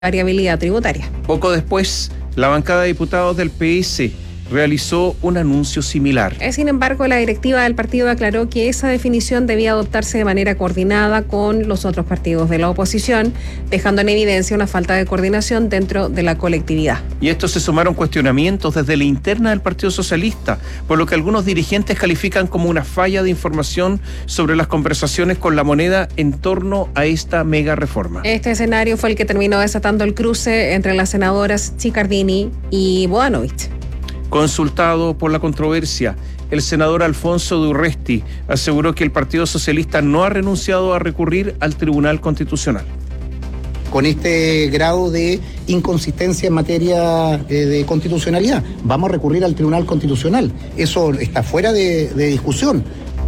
variabilidad tributaria. Poco después, la bancada de diputados del PS realizó un anuncio similar. Sin embargo, la directiva del partido aclaró que esa definición debía adoptarse de manera coordinada con los otros partidos de la oposición, dejando en evidencia una falta de coordinación dentro de la colectividad. Y a esto se sumaron cuestionamientos desde la interna del Partido Socialista, por lo que algunos dirigentes califican como una falla de información sobre las conversaciones con La Moneda en torno a esta mega reforma. Este escenario fue el que terminó desatando el cruce entre las senadoras Chiccardini y Bodanovich. Consultado por la controversia, el senador Alfonso de Urresti aseguró que el Partido Socialista no ha renunciado a recurrir al Tribunal Constitucional. Con este grado de inconsistencia en materia de constitucionalidad, vamos a recurrir al Tribunal Constitucional. Eso está fuera de discusión.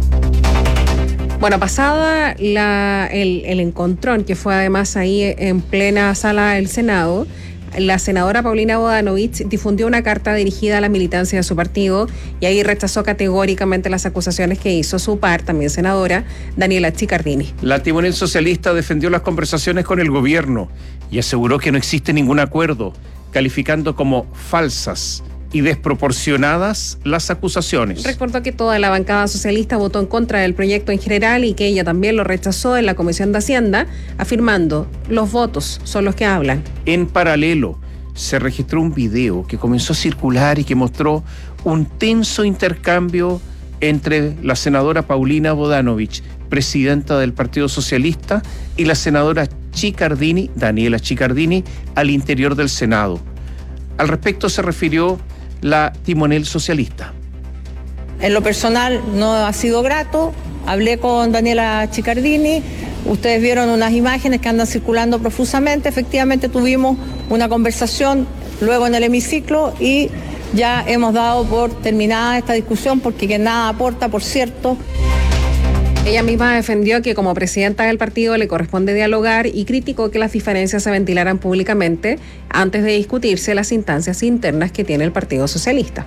Bueno, pasada el encontrón, que fue además ahí en plena sala del Senado, la senadora Paulina Bodanovich difundió una carta dirigida a la militancia de su partido y ahí rechazó categóricamente las acusaciones que hizo su par, también senadora, Daniela Chiccardini. La timonel socialista defendió las conversaciones con el gobierno y aseguró que no existe ningún acuerdo, calificando como falsas y desproporcionadas las acusaciones. Recordó que toda la bancada socialista votó en contra del proyecto en general y que ella también lo rechazó en la Comisión de Hacienda, afirmando: los votos son los que hablan. En paralelo, se registró un video que comenzó a circular y que mostró un tenso intercambio entre la senadora Paulina Bodanovich, presidenta del Partido Socialista, y la senadora Chiccardini, Daniela Chiccardini, al interior del Senado. Al respecto se refirió la timonel socialista. En lo personal no ha sido grato. Hablé con Daniela Chiccardini, ustedes vieron unas imágenes que andan circulando profusamente. Efectivamente tuvimos una conversación luego en el hemiciclo y ya hemos dado por terminada esta discusión porque que nada aporta, por cierto. Ella misma defendió que como presidenta del partido le corresponde dialogar y criticó que las diferencias se ventilaran públicamente antes de discutirse las instancias internas que tiene el Partido Socialista.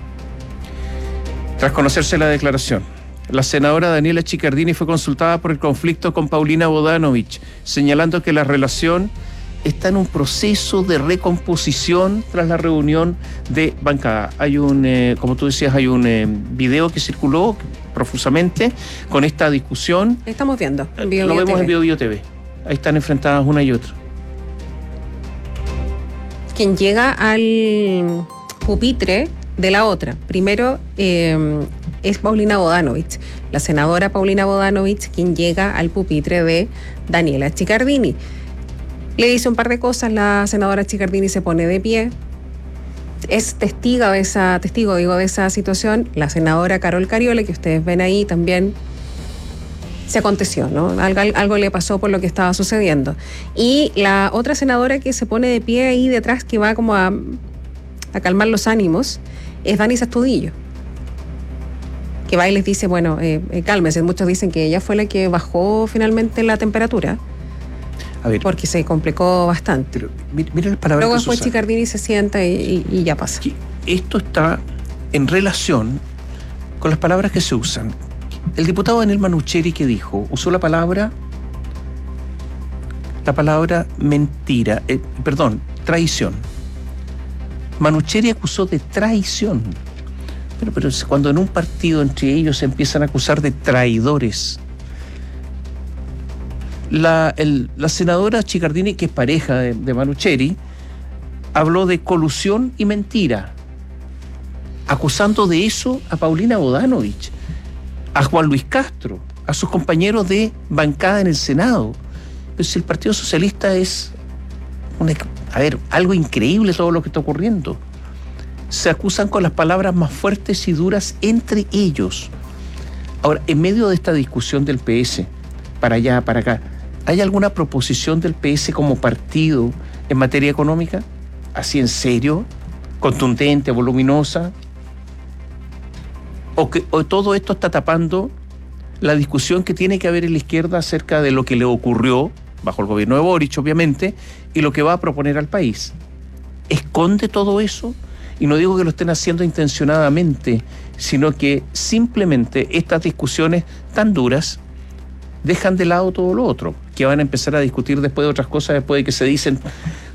Tras conocerse la declaración, la senadora Daniela Chiccardini fue consultada por el conflicto con Paulina Bodanovich, señalando que la relación está en un proceso de recomposición tras la reunión de bancada. Hay como tú decías, hay un video que circuló profusamente con esta discusión. Estamos viendo. Lo vemos en Bio TV. Ahí están enfrentadas una y otra. Quien llega al pupitre de la otra, primero es Paulina Bodanovich, la senadora Paulina Bodanovich, quien llega al pupitre de Daniela Chiccardini. Le dice un par de cosas, la senadora Chiccardini se pone de pie, es testigo de esa situación. La senadora Carol Cariola, que ustedes ven ahí, también se aconteció, ¿no? Algo le pasó por lo que estaba sucediendo. Y la otra senadora que se pone de pie ahí detrás, que va como a calmar los ánimos, es Dani Sastudillo, que va y les dice, bueno, cálmense. Muchos dicen que ella fue la que bajó finalmente la temperatura. A ver, porque se complicó bastante. Pero mira las palabras. Luego después Chiccardini se sienta y ya pasa. Esto está en relación con las palabras que se usan. El diputado Daniel Manucheri, que dijo, usó la palabra mentira, traición. Manucheri acusó de traición. Pero cuando en un partido entre ellos se empiezan a acusar de traidores. La senadora Chiccardini, que es pareja de Manucheri, habló de colusión y mentira, acusando de eso a Paulina Bodanovich, a Juan Luis Castro, a sus compañeros de bancada en el Senado. Pero si el Partido Socialista es algo increíble todo lo que está ocurriendo. Se acusan con las palabras más fuertes y duras entre ellos. Ahora, en medio de esta discusión del PS, para allá, para acá, ¿hay alguna proposición del PS como partido en materia económica? ¿Así en serio? ¿Contundente, voluminosa? ¿O todo esto está tapando la discusión que tiene que haber en la izquierda acerca de lo que le ocurrió, bajo el gobierno de Boric, obviamente, y lo que va a proponer al país? ¿Esconde todo eso? Y no digo que lo estén haciendo intencionadamente, sino que simplemente estas discusiones tan duras dejan de lado todo lo otro, que van a empezar a discutir después de otras cosas, después de que se dicen